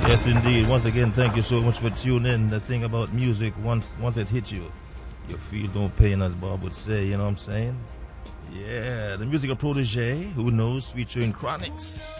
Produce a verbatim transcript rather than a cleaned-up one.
Yes, indeed. Once again, thank you so much for tuning in. The thing about music, once once it hits you, you feel no pain, as Bob would say. You know what I'm saying? Yeah, the music of Protege, who knows, featuring Chronics.